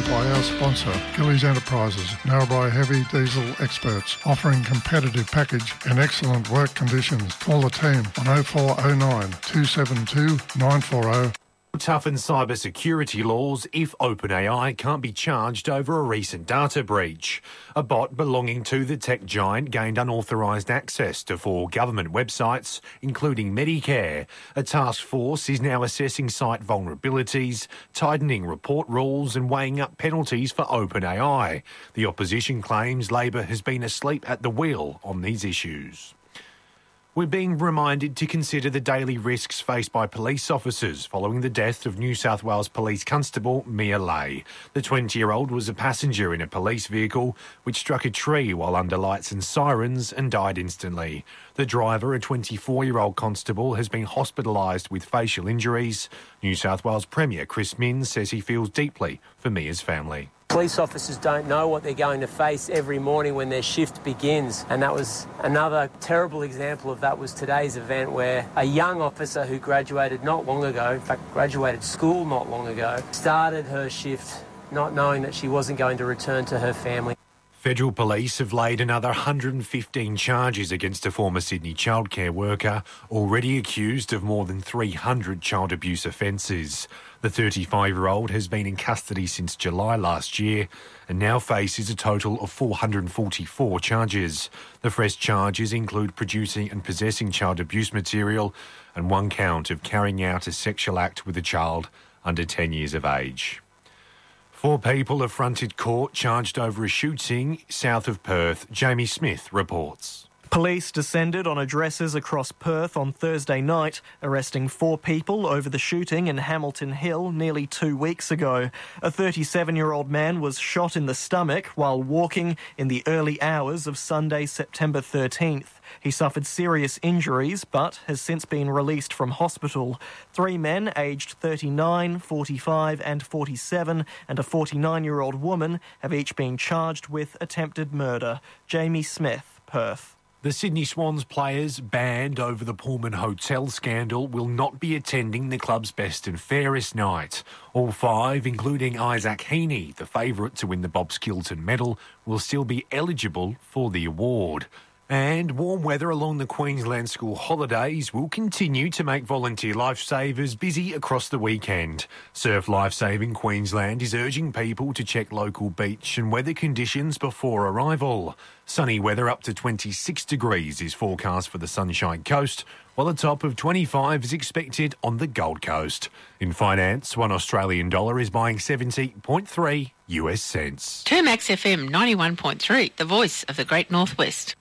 by our sponsor, Gillies Enterprises, Narrabri heavy diesel experts, offering competitive package and excellent work conditions. Call the team on 0409 272 940. Toughen cybersecurity laws if OpenAI can't be charged over a recent data breach. A bot belonging to the tech giant gained unauthorised access to 4 government websites, including Medicare. A task force is now assessing site vulnerabilities, tightening report rules and weighing up penalties for OpenAI. The opposition claims Labor has been asleep at the wheel on these issues. We're being reminded to consider the daily risks faced by police officers following the death of New South Wales Police Constable Mia Lay. The 20-year-old was a passenger in a police vehicle which struck a tree while under lights and sirens and died instantly. The driver, a 24-year-old constable, has been hospitalised with facial injuries. New South Wales Premier Chris Minns says he feels deeply for Mia's family. Police officers don't know what they're going to face every morning when their shift begins, and that was another terrible example of that was today's event where a young officer who graduated not long ago, in fact graduated school not long ago, started her shift not knowing that she wasn't going to return to her family. Federal Police have laid another 115 charges against a former Sydney childcare worker, already accused of more than 300 child abuse offences. The 35-year-old has been in custody since July last year and now faces a total of 444 charges. The fresh charges include producing and possessing child abuse material and 1 count of carrying out a sexual act with a child under 10 years of age. 4 people have fronted court charged over a shooting south of Perth. Jamie Smith reports. Police descended on addresses across Perth on Thursday night, arresting 4 people over the shooting in Hamilton Hill nearly 2 weeks ago. A 37-year-old man was shot in the stomach while walking in the early hours of Sunday, September 13th. He suffered serious injuries but has since been released from hospital. 3 men aged 39, 45 and 47 and a 49-year-old woman have each been charged with attempted murder. Jamie Smith, Perth. The Sydney Swans players banned over the Pullman Hotel scandal will not be attending the club's best and fairest night. All 5, including Isaac Heaney, the favourite to win the Bob Skilton medal, will still be eligible for the award. And warm weather along the Queensland school holidays will continue to make volunteer lifesavers busy across the weekend. Surf Lifesaving Queensland is urging people to check local beach and weather conditions before arrival. Sunny weather up to 26 degrees is forecast for the Sunshine Coast, while a top of 25 is expected on the Gold Coast. In finance, $1 Australian is buying 70.3 US cents. Termax FM 91.3, the voice of the Great Northwest.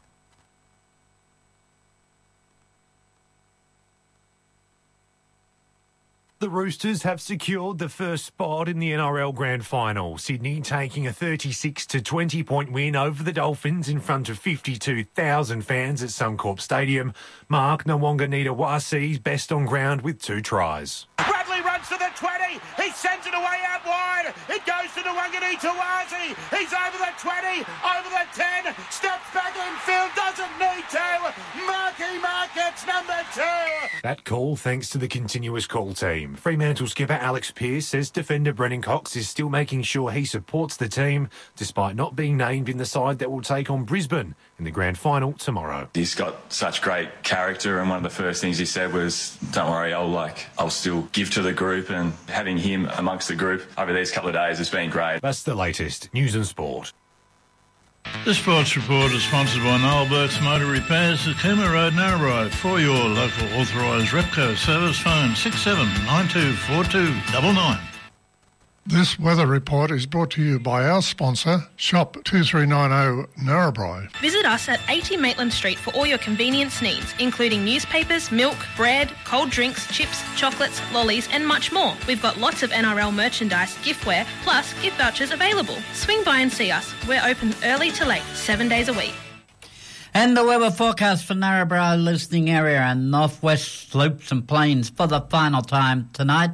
The Roosters have secured the first spot in the NRL Grand Final. Sydney taking a 36-20 point win over the Dolphins in front of 52,000 fans at Suncorp Stadium. Mark Nawaqanitawasi's best on ground with 2 tries. Bradley runs to the 20. He sends it away out wide. It goes to Nawaqanitawasi. He's over the 20, over the 10. Steps back in field, doesn't need to. Marky Mark gets number 2. That call thanks to the continuous call team. Fremantle skipper Alex Pearce says defender Brennan Cox is still making sure he supports the team despite not being named in the side that will take on Brisbane in the grand final tomorrow. He's got such great character, and one of the first things he said was, don't worry, I'll still give to the group, and having him amongst the group over these couple of days has been great. That's the latest news and sport. The Sports Report is sponsored by Noel Burke's Motor Repairs at Cooma Road, Narrabri. For your local authorised Repco service, phone 67924299. This weather report is brought to you by our sponsor, Shop 2390 Narrabri. Visit us at 80 Maitland Street for all your convenience needs, including newspapers, milk, bread, cold drinks, chips, chocolates, lollies and much more. We've got lots of NRL merchandise, giftware, plus gift vouchers available. Swing by and see us. We're open early to late, 7 days a week. And the weather forecast for Narrabri listening area and northwest slopes and plains for the final time tonight.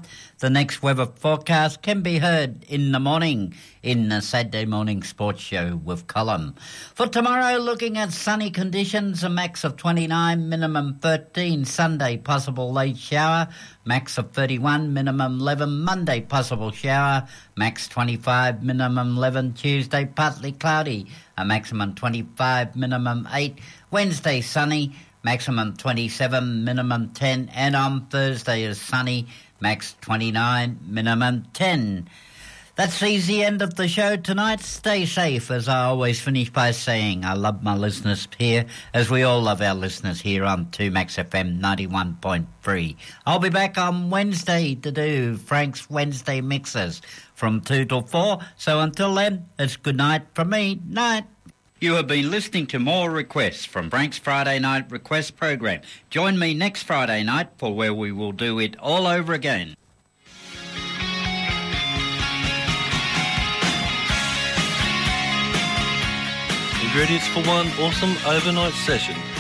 The next weather forecast can be heard in the morning in the Saturday Morning Sports Show with Colin. For tomorrow, looking at sunny conditions, a max of 29, minimum 13. Sunday, possible late shower, max of 31, minimum 11. Monday, possible shower, max 25, minimum 11. Tuesday, partly cloudy, a maximum 25, minimum 8. Wednesday, sunny, maximum 27, minimum 10. And on Thursday is sunny, max 29, minimum 10. That's the easy end of the show tonight. Stay safe, as I always finish by saying. I love my listeners here, as we all love our listeners here on 2Max FM 91.3. I'll be back on Wednesday to do Frank's Wednesday Mixes from 2 till 4. So until then, it's good night from me. Night. You have been listening to more requests from Frank's Friday Night Request program. Join me next Friday night for where we will do it all over again. Ingredients for one awesome overnight session.